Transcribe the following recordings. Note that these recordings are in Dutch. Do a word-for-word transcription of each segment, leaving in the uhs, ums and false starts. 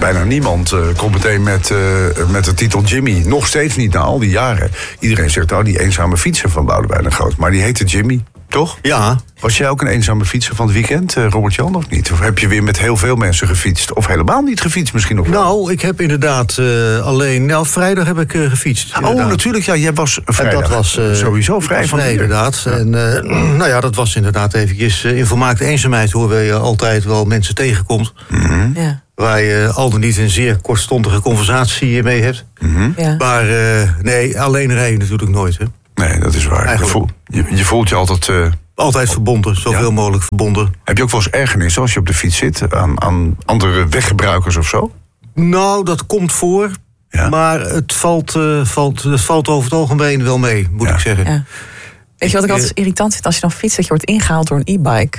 bijna niemand uh, komt meteen met, uh, met de titel Jimmy. Nog steeds niet na al die jaren. Iedereen zegt, oh, die eenzame fietser van Boudewijn de Groot. Maar die heette Jimmy, toch? Ja. Was jij ook een eenzame fietser van het weekend, uh, Robert-Jan, of niet? Of heb je weer met heel veel mensen gefietst? Of helemaal niet gefietst misschien nog wel? Nou, ik heb inderdaad uh, alleen... Nou, vrijdag heb ik uh, gefietst. Inderdaad. Oh, natuurlijk, ja. Jij was vrijdag. En dat was uh, sowieso vrij van vrij, inderdaad. Ja. En uh, nou ja, dat was inderdaad eventjes... Uh, in volmaakte eenzaamheid, hoor je altijd wel mensen tegenkomt. Mm-hmm. Ja. Waar je al dan niet een zeer kortstondige conversatie mee hebt. Mm-hmm. Ja. Maar uh, nee, alleen rij je natuurlijk nooit, hè. Nee, dat is waar. Je, voel, je, je voelt je altijd... Uh, Altijd verbonden, zoveel ja. mogelijk verbonden. Heb je ook wel eens ergernis als je op de fiets zit aan, aan andere weggebruikers of zo? Nou, dat komt voor. Ja. Maar het valt, uh, valt, het valt over het algemeen wel mee, moet ja. ik zeggen. Ja. Weet je wat ik altijd irritant vind als je dan fietst, dat je wordt ingehaald door een e-bike?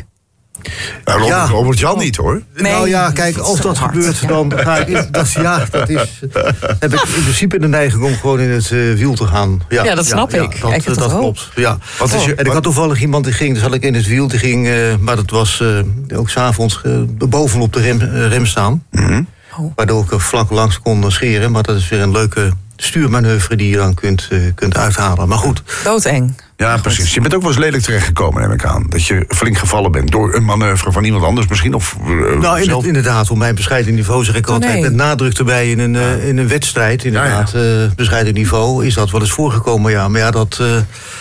Nou, Robert, ja. Robert Jan niet, hoor. Nee, nou ja, kijk, als dat hard, gebeurt, ja. dan ga ik... Dat, ja, dat is... heb ik in principe de neiging om gewoon in het uh, wiel te gaan. Ja, ja dat snap ja, ik. Ja, dat dat, dat klopt, ja. Wat is je, en ik had toevallig iemand die ging, dus had ik in het wiel, die ging... Uh, maar dat was uh, ook 's avonds uh, bovenop de rem, uh, rem staan. Mm-hmm. Oh. Waardoor ik er vlak langs kon scheren. Maar dat is weer een leuke stuurmanoeuvre die je dan kunt, uh, kunt uithalen. Maar goed. Doodeng. Ja, precies. Je bent ook wel eens lelijk terechtgekomen, neem ik aan. Dat je flink gevallen bent door een manoeuvre van iemand anders misschien. Of, uh, nou, in het, inderdaad, op mijn bescheiden niveau zeg ik altijd... Oh, nee. met nadruk erbij in een, ja. uh, in een wedstrijd. Inderdaad, ja, ja. Uh, bescheiden niveau is dat wel eens voorgekomen, ja. Maar ja, dat... Uh,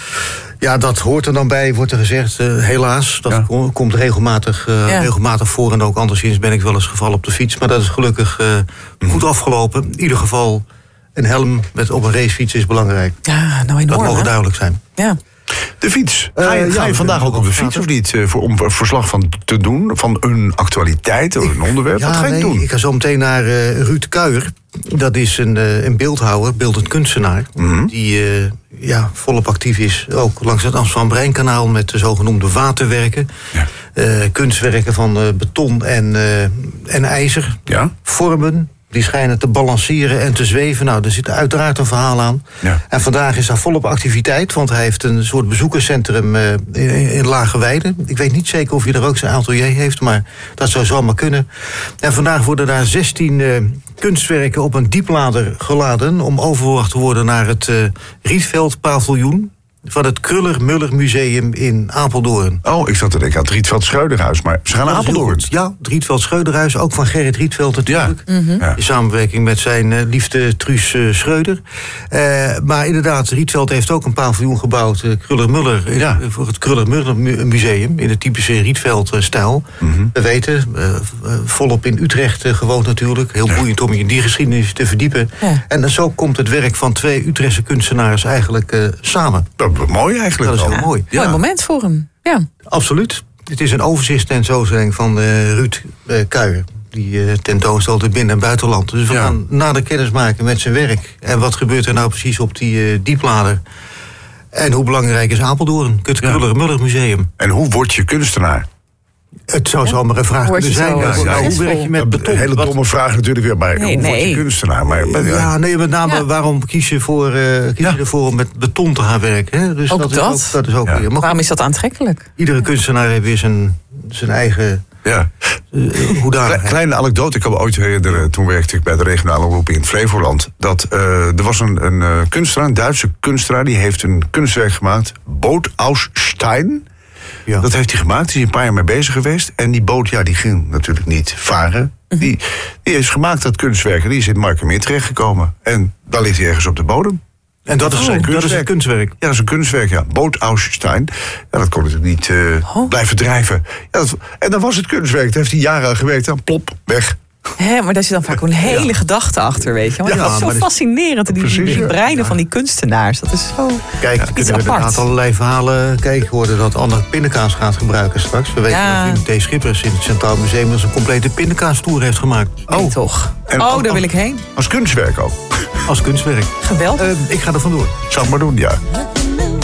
Ja, dat hoort er dan bij, wordt er gezegd. Uh, helaas, dat ja. komt regelmatig, uh, ja. regelmatig voor. En ook anderszins ben ik wel eens gevallen op de fiets. Maar dat is gelukkig uh, mm. goed afgelopen. In ieder geval, een helm met op een racefiets is belangrijk. Ja, nou enorm, dat mogen hè? duidelijk zijn. Ja. De fiets. Ga je, uh, ga je ja, vandaag ook op de fiets of niet? Uh, voor, om verslag van te doen van een actualiteit of een onderwerp? Ja, Wat ga je nee, doen? Ik ga zo meteen naar uh, Ruud Kuijer. Dat is een, uh, een beeldhouwer, beeldend kunstenaar. Mm-hmm. Die uh, ja, volop actief is. Ook langs het Amsterdam-Rijnkanaal met de zogenoemde waterwerken. Ja. Uh, kunstwerken van uh, beton en, uh, en ijzer. Ja. Vormen. Die schijnen te balanceren en te zweven. Nou, er zit uiteraard een verhaal aan. Ja. En vandaag is daar volop activiteit, want hij heeft een soort bezoekerscentrum uh, in, in Lageweide. Ik weet niet zeker of hij er ook zijn atelier heeft, maar dat zou zomaar kunnen. En vandaag worden daar zestien uh, kunstwerken op een dieplader geladen om overgebracht te worden naar het uh, Rietveld Paviljoen van het Kruller-Müller Museum in Apeldoorn. Oh, ik zat te denken aan het Rietveld Schreuderhuis, maar ze gaan naar Apeldoorn. Ja, het Rietveld Schreuderhuis, ook van Gerrit Rietveld natuurlijk. Ja. Mm-hmm. In samenwerking met zijn uh, liefde Truus uh, Schreuder. Uh, maar inderdaad, Rietveld heeft ook een paviljoen gebouwd, uh, Kruller-Müller, ja. uh, voor het Kruller-Müller Museum, in de typische Rietveld-stijl. Mm-hmm. We weten, uh, uh, volop in Utrecht uh, gewoond natuurlijk. Heel ja. boeiend om je in die geschiedenis te verdiepen. Ja. En uh, zo komt het werk van twee Utrechtse kunstenaars eigenlijk uh, samen. Mooi eigenlijk. Dat is heel ja. mooi. Ja. Mooi moment voor hem. Ja. Absoluut. Het is een overzichtstentoonstelling van uh, Ruud uh, Kuijer. Die uh, tentoonstelt in binnen- en buitenland. Dus we ja. gaan nader kennis maken met zijn werk. En wat gebeurt er nou precies op die uh, dieplader? En hoe belangrijk is Apeldoorn? Het ja. Kruller-Müller Museum. En hoe word je kunstenaar? Het zou zomaar een vraag kunnen zijn. Ja, ja, hoe werk je met beton? Een hele domme Wat? vraag natuurlijk weer. Maar nee, hoe nee. word je kunstenaar? Maar, maar, ja, nee, met name ja. waarom kies je, voor, uh, kies ja. je ervoor om met beton te gaan werken? Hè? Dus ook dat, dat? Is ook, dat is ook ja. weer. Maar waarom is dat aantrekkelijk? Iedere kunstenaar heeft weer zijn, zijn eigen... Ja. Uh, Kle- kleine anekdote, ik kan me ooit herinneren, toen werkte ik bij de regionale omroep in Flevoland. Dat uh, er was een, een uh, kunstenaar, een Duitse kunstenaar, die heeft een kunstwerk gemaakt, Boot aus Stein. Ja. Dat heeft hij gemaakt, hij is een paar jaar mee bezig geweest. En die boot, ja, die ging natuurlijk niet varen. Mm-hmm. Die, die is gemaakt, dat kunstwerk, en die is in Markermeer terechtgekomen. En dan ligt hij ergens op de bodem. En dat is, oh, zijn dat is een kunstwerk? Ja, dat is een kunstwerk, ja. Boot aus Stein. Ja, dat kon natuurlijk niet uh, oh. blijven drijven. Ja, dat, en dan was het kunstwerk, daar heeft hij jaren aan gewerkt. Dan plop, weg. Hè, maar daar zit dan vaak een hele ja. gedachte achter, weet je. Maar ja, dat is zo fascinerend, die, die, die breinen ja. van die kunstenaars. Dat is zo Kijk, ja, kunnen we inderdaad allerlei verhalen. Kijk, ik hoorde dat Anne pindakaas gaat gebruiken straks. We weten ja. dat Wim T. Schippers in het Centraal Museum een complete pindakaastoer heeft gemaakt. Oh, nee, toch? En oh, als, daar wil ik heen. Als kunstwerk ook? Als kunstwerk. Geweldig. Uh, ik ga er vandoor. Zou ik maar doen, ja.